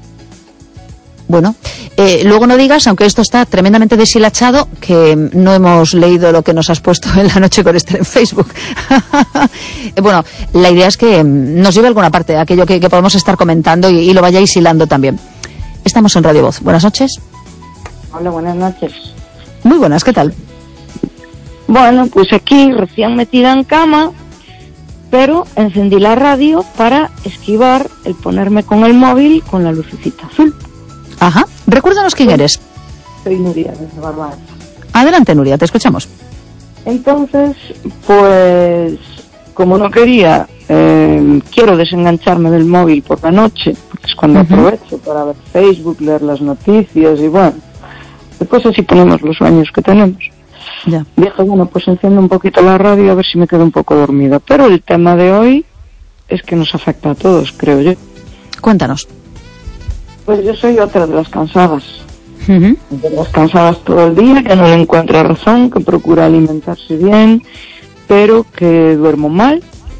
Bueno, luego no digas, aunque esto está tremendamente deshilachado, que no hemos leído lo que nos has puesto en la noche con Esther en Facebook. Bueno, la idea es que nos lleve a alguna parte, aquello que podemos estar comentando y lo vayáis hilando también. Estamos en Radio Voz. Buenas noches.
Hola, buenas noches.
Muy buenas, ¿qué tal?
Bueno, pues aquí recién metida en cama, pero encendí la radio para esquivar el ponerme con el móvil con la lucecita azul.
Ajá. Recuérdanos quién eres.
Soy Nuria, desde Barbas.
Adelante, Nuria, te escuchamos.
Entonces, pues, como no quería, quiero desengancharme del móvil por la noche, porque es cuando aprovecho para ver Facebook, leer las noticias y bueno, después así ponemos los sueños que tenemos.
Ya.
Dije, bueno, pues enciendo un poquito la radio a ver si me quedo un poco dormida. Pero el tema de hoy es que nos afecta a todos, creo yo.
Cuéntanos.
Pues yo soy otra de las cansadas. De las cansadas todo el día, que no le encuentra razón, que procura alimentarse bien, pero que duermo mal.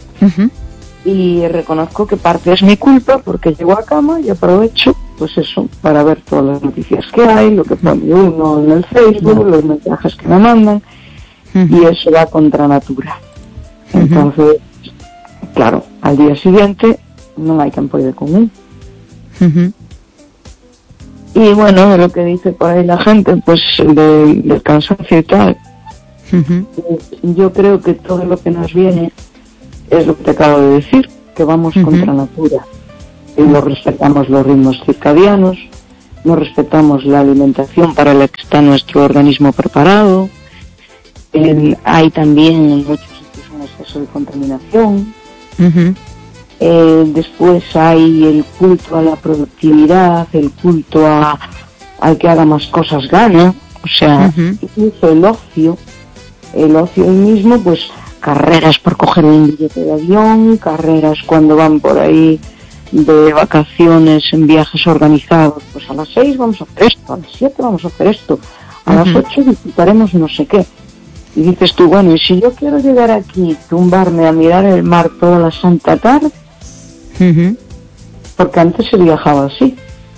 Y reconozco que parte es mi culpa porque llego a cama y aprovecho, pues eso, para ver todas las noticias que hay, lo que pone uno en el Facebook, los mensajes que me mandan, y eso va contra natura. Entonces, claro, al día siguiente non hai quen poide con un. Y bueno, de lo que dice por ahí la gente, pues del cansancio y tal, yo creo que todo lo que nos viene es lo que te acabo de decir, que vamos contra natura. Y no respetamos los ritmos circadianos, no respetamos la alimentación para la que está nuestro organismo preparado. Hay también en muchos sitios un exceso de contaminación. Después hay el culto a la productividad, el culto al que haga más cosas gana, o sea, incluso el ocio mismo, pues carreras por coger un billete de avión, carreras cuando van por ahí de vacaciones en viajes organizados, pues a las 6 vamos a hacer esto, a las 7 vamos a hacer esto, a las 8 visitaremos no sé qué. Y dices tú, bueno, y si yo quiero llegar aquí, tumbarme a mirar el mar toda la santa tarde, porque antes se viajaba así.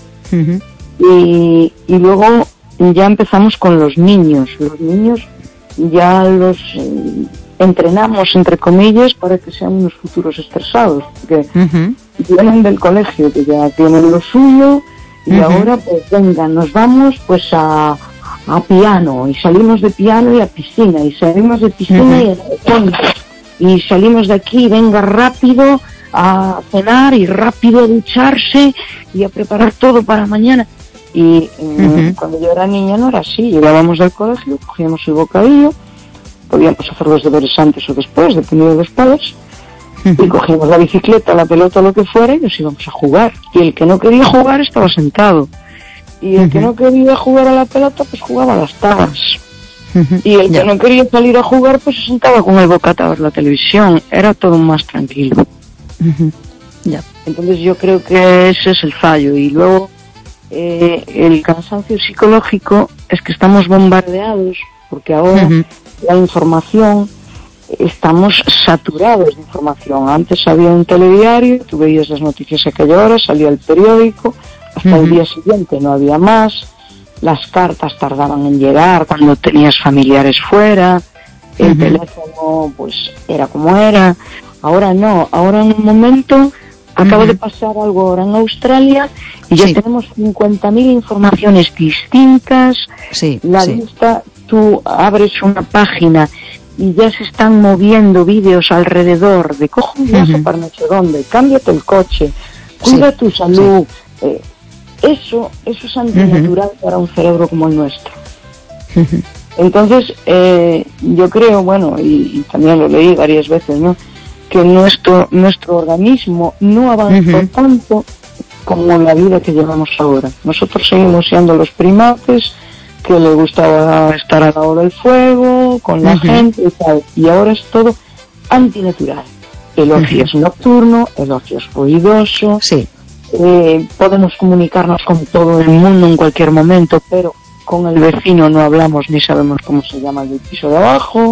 Y luego ya empezamos con los niños. Los niños ya los entrenamos, entre comillas, para que sean unos futuros estresados, porque vienen del colegio, que ya tienen lo suyo, y ahora pues venga, nos vamos pues a piano, y salimos de piano y a piscina, y salimos de piscina y a taekwondo, y salimos de aquí, venga rápido a cenar y rápido a ducharse y a preparar todo para mañana. Y cuando yo era niña no era así, llegábamos del colegio, cogíamos el bocadillo, podíamos hacer los deberes antes o después, dependiendo de los padres, y cogíamos la bicicleta, la pelota, lo que fuera, y nos íbamos a jugar. Y el que no quería jugar estaba sentado. Y el que no quería jugar a la pelota, pues jugaba a las tabas. Y el que no quería salir a jugar, pues se sentaba con el bocata a ver la televisión. Era todo más tranquilo. Entonces yo creo que ese es el fallo. Y luego el cansancio psicológico es que estamos bombardeados, porque ahora la información, estamos saturados de información. Antes había un telediario, tú veías las noticias a aquella hora, salía el periódico, hasta el día siguiente no había más, las cartas tardaban en llegar cuando tenías familiares fuera, el teléfono pues era como era. Ahora no, ahora en un momento acaba de pasar algo ahora en Australia y ya tenemos 50.000 informaciones distintas. Lista, tú abres una página y ya se están moviendo vídeos alrededor de coge un viaje para no sé dónde, cámbiate el coche, cuida tu salud. Eso es antinatural para un cerebro como el nuestro. Entonces, yo creo, bueno, y también lo leí varias veces, ¿no?, que nuestro organismo no avanzó tanto como la vida que llevamos ahora. Nosotros seguimos siendo los primates que le gustaba estar al lado del fuego, con la gente y tal, y ahora es todo antinatural. El ocio es nocturno, el ocio es ruidoso, podemos comunicarnos con todo el mundo en cualquier momento, pero con el vecino no hablamos ni sabemos cómo se llama el del piso de abajo.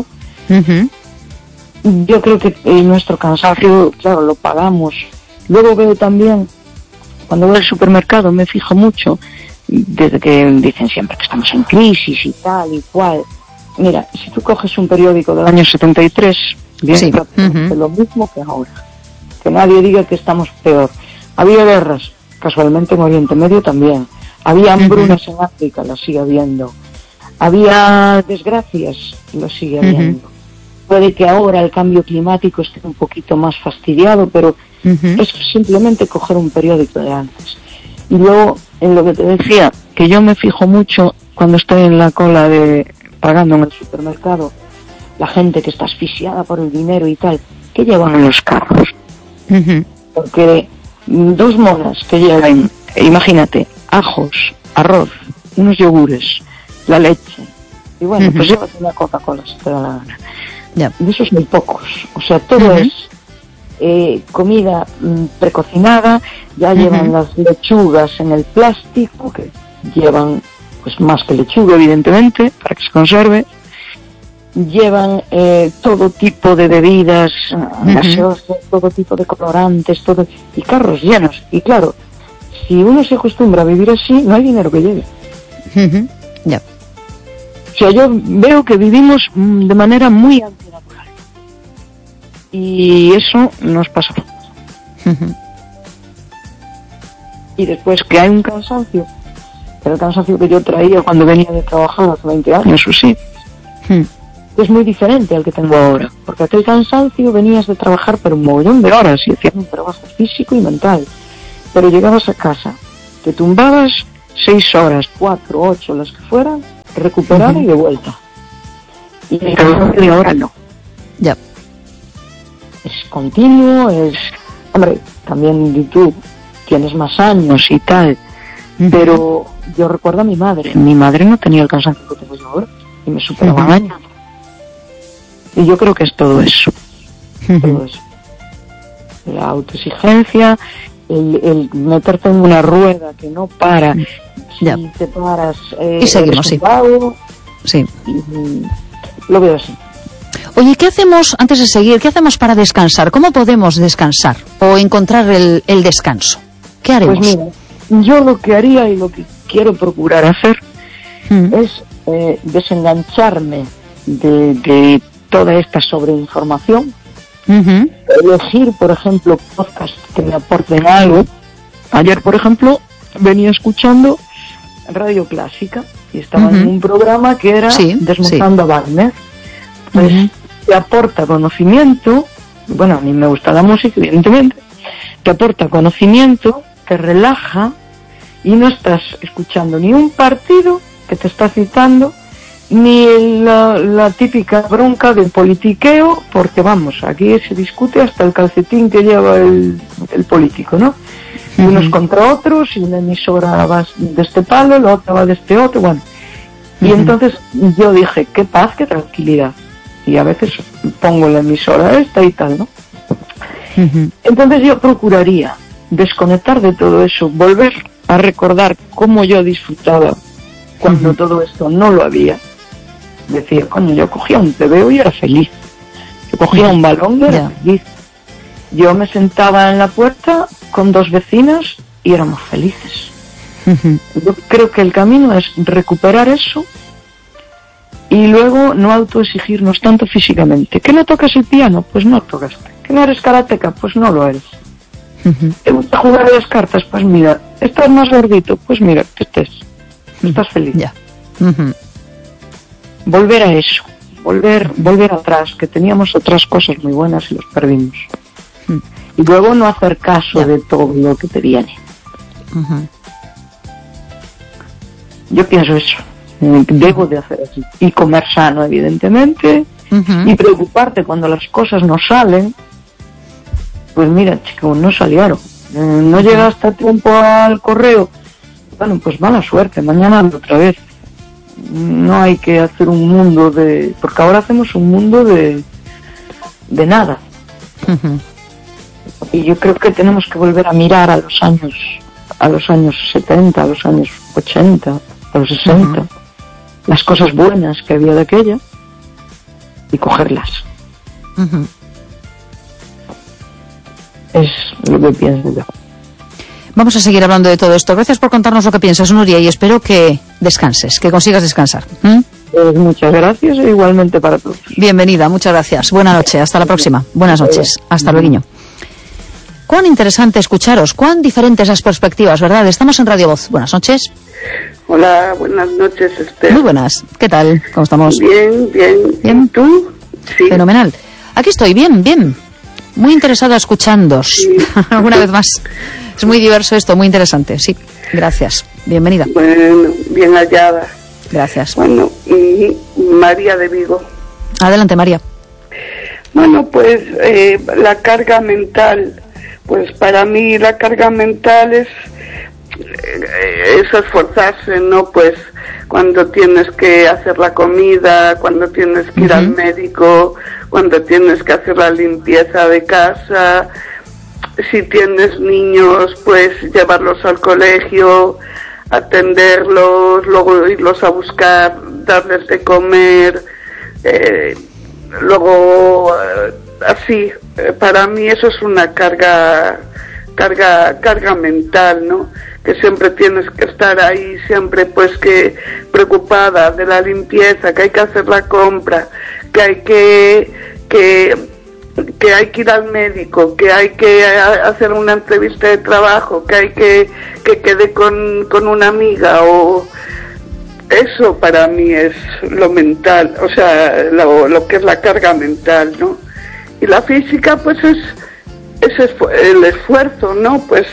Yo creo que nuestro cansancio, claro, lo pagamos. Luego veo también, cuando voy al supermercado, me fijo mucho, desde que dicen siempre que estamos en crisis y tal y cual. Mira, si tú coges un periódico del año 73, bien, lo mismo que ahora. Que nadie diga que estamos peor. Había guerras, casualmente en Oriente Medio también. Había hambrunas en África, las sigue habiendo. Había desgracias, las sigue habiendo. Puede que ahora el cambio climático esté un poquito más fastidiado, pero es simplemente coger un periódico de antes. Y luego, en lo que te decía, que yo me fijo mucho cuando estoy en la cola pagando en el supermercado, la gente que está asfixiada por el dinero y tal, ¿qué llevan en los carros? Porque dos monas que llevan, imagínate, ajos, arroz, unos yogures, la leche, y bueno, pues llévate una Coca-Cola si te da la gana. De esos muy pocos, o sea, todo es comida precocinada, ya llevan las lechugas en el plástico, que llevan pues más que lechuga evidentemente, para que se conserve, llevan todo tipo de bebidas gaseosas, todo tipo de colorantes, todo, y carros llenos, y claro, si uno se acostumbra a vivir así, no hay dinero que lleve. O sea, yo veo que vivimos de manera muy antinatural. Y eso nos pasa. Y después que hay un cansancio era el cansancio que yo traía cuando venía de trabajar hace 20 años o sí. Es muy diferente al que tengo ahora, porque aquel cansancio venías de trabajar pero un mogollón de horas y hacías un trabajo físico y mental, pero llegabas a casa, te tumbabas 6 horas, 4, 8, las que fueran, recuperada y de vuelta. Y el cansancio de ahora no.
Ya.
Es continuo, hombre, también tú tienes más años y tal, pero yo recuerdo a mi madre no tenía el cansancio que tengo yo ahora y me superaba años. Y yo creo que es todo eso. Todo eso. La autoexigencia, el meterte en una rueda que no para, si te paras,
y seguimos, sí. Sí.
Lo veo así.
Oye, ¿qué hacemos, antes de seguir, qué hacemos para descansar? ¿Cómo podemos descansar o encontrar el descanso? ¿Qué haremos?
Pues mira, yo lo que haría y lo que quiero procurar hacer es desengancharme de toda esta sobreinformación, elegir, por ejemplo, podcasts que me aporten algo. Ayer, por ejemplo, venía escuchando Radio Clásica y estaba en un programa que era Desmontando a Wagner. Pues te aporta conocimiento, bueno, a mí me gusta la música, evidentemente, te aporta conocimiento, te relaja y no estás escuchando ni un partido que te está citando, ni la típica bronca del politiqueo, porque vamos, aquí se discute hasta el calcetín que lleva el político, ¿no? Y unos contra otros, y una emisora va de este palo, la otra va de este otro, bueno. Y entonces yo dije, qué paz, qué tranquilidad. Y a veces pongo la emisora esta y tal, ¿no? Entonces yo procuraría desconectar de todo eso, volver a recordar cómo yo disfrutaba cuando todo esto no lo había. Decir, coño, yo cogía un TVO y era feliz. Yo cogía un balón y era feliz. Yo me sentaba en la puerta con 2 vecinas y éramos felices. Yo creo que el camino es recuperar eso y luego no autoexigirnos tanto físicamente. ¿Que no tocas el piano? Pues no tocaste. ¿Que no eres karateca? Pues no lo eres. ¿Te gusta jugar a las cartas? Pues mira, ¿estás más gordito? Pues mira, que estás feliz.
Ya.
Volver a eso, volver atrás, que teníamos otras cosas muy buenas y los perdimos. Y luego no hacer caso de todo lo que te viene. Yo pienso eso. Debo de hacer así. Y comer sano, evidentemente. Y preocuparte cuando las cosas no salen. Pues mira, chico, no salieron. No llegaste a tiempo al correo. Bueno, pues mala suerte. Mañana otra vez. No hay que hacer un mundo de... Porque ahora hacemos un mundo de nada. Y yo creo que tenemos que volver a mirar a los años 70, a los años 80, a los 60, las cosas buenas que había de aquella y cogerlas. Es lo que pienso yo.
Vamos a seguir hablando de todo esto. Gracias por contarnos lo que piensas, Nuria, y espero que descanses, que consigas descansar.
Muchas gracias e igualmente para todos.
Bienvenida, muchas gracias. Buena noche, hasta la próxima. Buenas noches, hasta luego. Cuán interesante escucharos, cuán diferentes las perspectivas, ¿verdad? Estamos en Radio Voz. Buenas noches.
Hola, buenas noches, Esther.
Muy buenas. ¿Qué tal? ¿Cómo estamos?
Bien.
¿Bien?
¿Tú? Sí.
Fenomenal. Aquí estoy, bien. Muy interesada escuchándoos. Sí. Una vez más. Es muy diverso esto, muy interesante. Sí, gracias. Bienvenida.
Bueno, bien hallada.
Gracias.
Bueno, María de Vigo.
Adelante, María.
Bueno, pues la carga mental. Pues para mí la carga mental es esforzarse, ¿no? Pues cuando tienes que hacer la comida, cuando tienes que ir al médico, cuando tienes que hacer la limpieza de casa, si tienes niños, pues llevarlos al colegio, atenderlos, luego irlos a buscar, darles de comer, luego así, para mí eso es una carga mental, ¿no? Que siempre tienes que estar ahí, siempre pues que preocupada de la limpieza, que hay que hacer la compra, que hay que que hay que ir al médico, que hay que hacer una entrevista de trabajo, que hay que quede con una amiga, o eso para mí es lo mental, o sea, lo que es la carga mental, ¿no? Y la física, pues es el esfuerzo, ¿no? Pues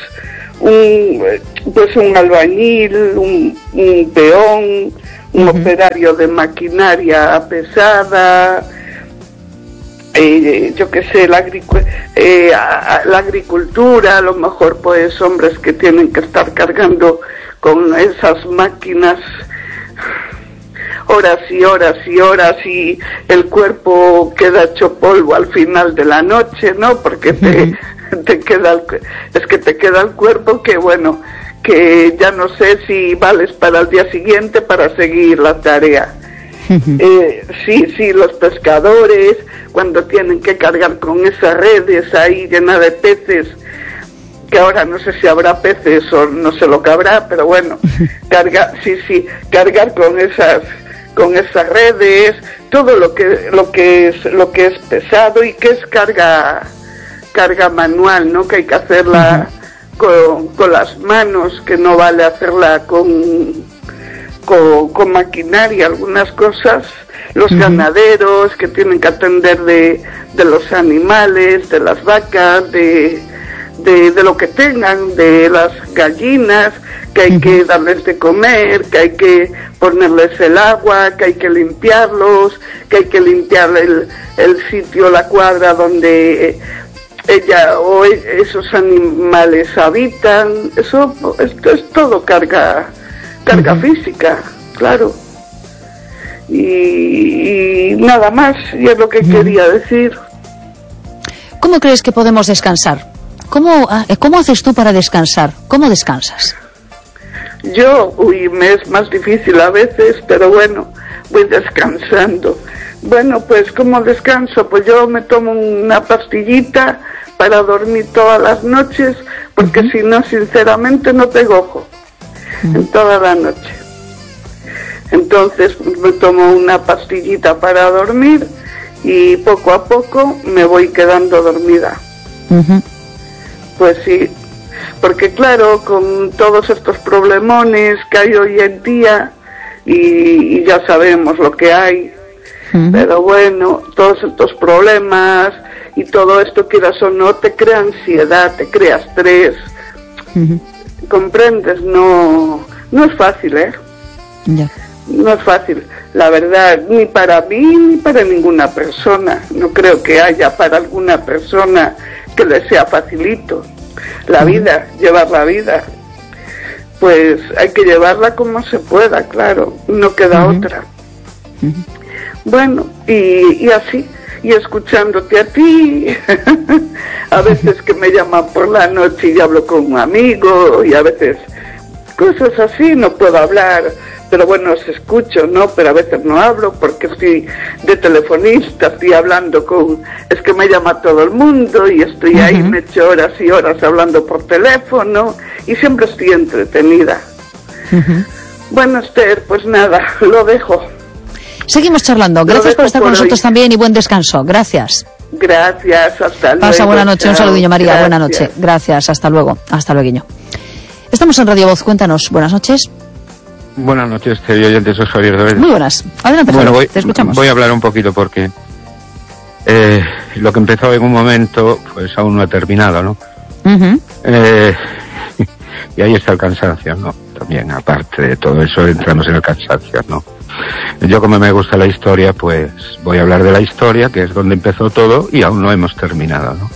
un albañil, un peón, un operario de maquinaria pesada, yo qué sé, la agricultura, a lo mejor pues hombres que tienen que estar cargando con esas máquinas horas y horas y horas, y el cuerpo queda hecho polvo al final de la noche, ¿no? Porque te queda el cuerpo que, bueno, que ya no sé si vales para el día siguiente para seguir la tarea. Sí, los pescadores, cuando tienen que cargar con esas redes ahí llenas de peces, que ahora no sé si habrá peces o no sé lo que habrá, pero bueno, cargar con esas redes, todo lo que es pesado y que es carga manual, ¿no? Que hay que hacerla con las manos, que no vale hacerla con maquinaria, algunas cosas. Los ganaderos que tienen que atender de los animales, de las vacas, de lo que tengan, de las gallinas, que hay que darles de comer, que hay que ponerles el agua, que hay que limpiarlos, que hay que limpiar el sitio, la cuadra donde ella o esos animales habitan. Esto es todo carga física, claro. Y nada más, y es lo que quería decir.
¿Cómo crees que podemos descansar? ¿Cómo haces tú para descansar? ¿Cómo descansas?
Yo, me es más difícil a veces, pero bueno, voy descansando. Bueno, pues ¿cómo descanso? Pues yo me tomo una pastillita para dormir todas las noches, porque si no, sinceramente, no tengo ojo en toda la noche. Entonces me tomo una pastillita para dormir y poco a poco me voy quedando dormida. Pues sí, porque claro, con todos estos problemones que hay hoy en día, y ya sabemos lo que hay, pero bueno, todos estos problemas y todo esto, quieras o no, te crea ansiedad, te crea estrés. ¿Comprendes? No es fácil,
Ya.
No es fácil, la verdad, ni para mí ni para ninguna persona. No creo que haya para alguna persona que le sea facilito la vida, llevar la vida. Pues hay que llevarla como se pueda, claro, no queda otra. Bueno, y así, y escuchándote a ti, a veces que me llaman por la noche y hablo con un amigo, y a veces cosas así, no puedo hablar, pero bueno, os escucho, ¿no? Pero a veces no hablo porque estoy de telefonista, estoy hablando es que me llama todo el mundo y estoy ahí, me echo horas y horas hablando por teléfono y siempre estoy entretenida. Bueno, Esther, pues nada, lo dejo.
Seguimos charlando. Gracias por estar con nosotros también y buen descanso. Gracias.
Gracias, hasta luego.
Pasa buena noche, un saludillo, María.
Gracias.
Buena noche. Gracias, hasta luego. Hasta luego. Estamos en Radio Voz, cuéntanos. Buenas noches.
Buenas noches, oyentes, soy Javier de Vélez.
Muy buenas. Adelante,
bueno,
te escuchamos.
Voy a hablar un poquito porque lo que empezó en un momento, pues aún no ha terminado, ¿no? Y ahí está el cansancio, ¿no? También, aparte de todo eso, entramos en el cansancio, ¿no? Yo, como me gusta la historia, pues voy a hablar de la historia, que es donde empezó todo y aún no hemos terminado, ¿no?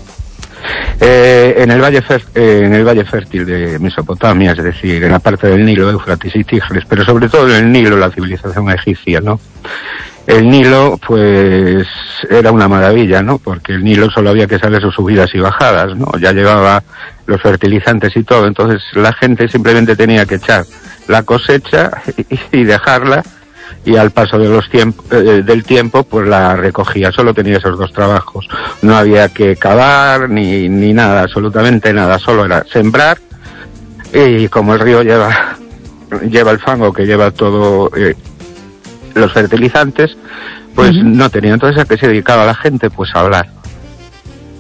En el valle fértil de Mesopotamia, es decir, en la parte del Nilo, Éufrates y Tigris, pero sobre todo en el Nilo, la civilización egipcia, ¿no? El Nilo, pues, era una maravilla, ¿no? Porque el Nilo solo había que saber sus subidas y bajadas, ¿no? Ya llevaba los fertilizantes y todo, entonces la gente simplemente tenía que echar la cosecha y dejarla, y al paso de del tiempo pues la recogía. Solo tenía esos dos trabajos, no había que cavar ni nada, absolutamente nada, solo era sembrar, y como el río lleva el fango que lleva todo los fertilizantes, pues no tenía. Entonces, ¿a qué se dedicaba la gente? Pues a hablar.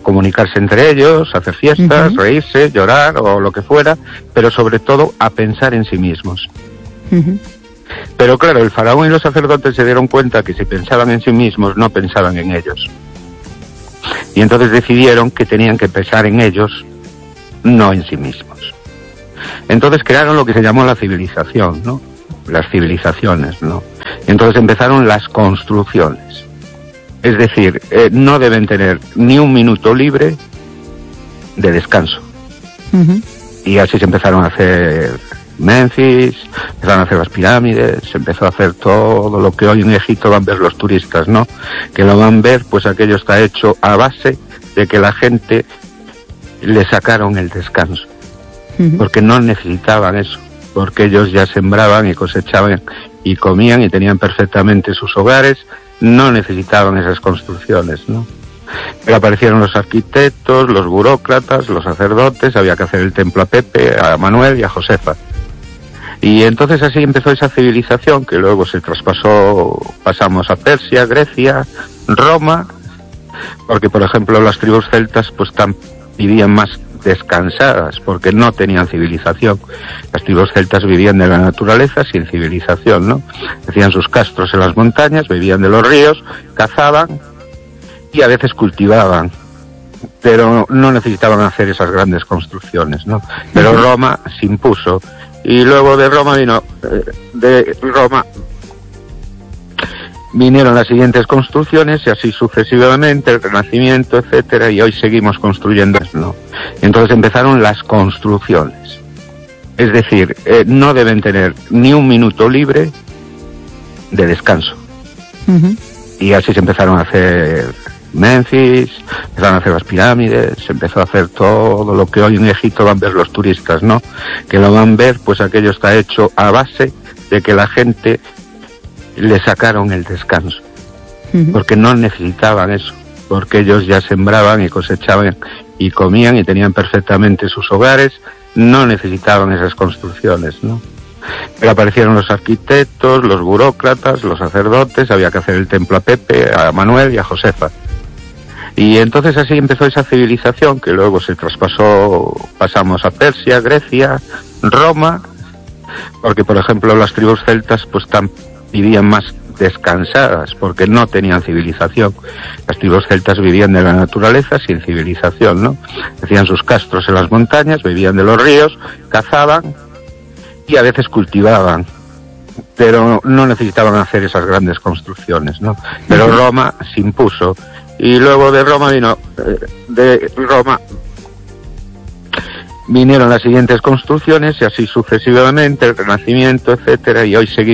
comunicarse entre ellos, hacer fiestas, reírse, llorar o lo que fuera, pero sobre todo a pensar en sí mismos. Pero claro, el faraón y los sacerdotes se dieron cuenta que si pensaban en sí mismos, no pensaban en ellos. Y entonces decidieron que tenían que pensar en ellos, no en sí mismos. Entonces crearon lo que se llamó la civilización, ¿no? Las civilizaciones, ¿no? Y entonces empezaron las construcciones. Es decir, no deben tener ni un minuto libre de descanso. Y así se empezaron a hacer Memphis, empezaron a hacer las pirámides, se empezó a hacer todo lo que hoy en Egipto van a ver los turistas, ¿no? Que lo van a ver, pues aquello está hecho a base de que la gente le sacaron el descanso. Porque no necesitaban eso, porque ellos ya sembraban y cosechaban y comían y tenían perfectamente sus hogares, no necesitaban esas construcciones, ¿no? Pero aparecieron los arquitectos, los burócratas, los sacerdotes, había que hacer el templo a Pepe, a Manuel y a Josefa. Y entonces así empezó esa civilización que luego se pasamos a Persia, Grecia, Roma, porque por ejemplo las tribus celtas pues vivían más descansadas porque no tenían civilización. Las tribus celtas vivían de la naturaleza sin civilización, ¿no? Hacían sus castros en las montañas, vivían de los ríos, cazaban y a veces cultivaban, pero no necesitaban hacer esas grandes construcciones, ¿no? Pero Roma se impuso y luego de Roma vinieron las siguientes construcciones y así sucesivamente, el Renacimiento, etcétera, y hoy seguimos construyendo, ¿no? Entonces empezaron las construcciones. Es decir, no deben tener ni un minuto libre de descanso. Y así se empezaron a hacer Memphis, empezaron a hacer las pirámides, se empezó a hacer todo lo que hoy en Egipto van a ver los turistas, ¿no? Que lo van a ver, pues aquello está hecho a base de que la gente le sacaron el descanso, porque no necesitaban eso, porque ellos ya sembraban y cosechaban y comían y tenían perfectamente sus hogares, no necesitaban esas construcciones, ¿no? Pero aparecieron los arquitectos, los burócratas, los sacerdotes, había que hacer el templo a Pepe, a Manuel y a Josefa. Y entonces así empezó esa civilización que luego se pasamos a Persia, Grecia, Roma, porque por ejemplo las tribus celtas pues vivían más descansadas porque no tenían civilización. Las tribus celtas vivían de la naturaleza sin civilización, ¿no? Hacían sus castros en las montañas, vivían de los ríos, cazaban y a veces cultivaban, pero no necesitaban hacer esas grandes construcciones, ¿no? Pero Roma se impuso y luego de Roma vinieron las siguientes construcciones y así sucesivamente, el Renacimiento, etcétera, y hoy seguimos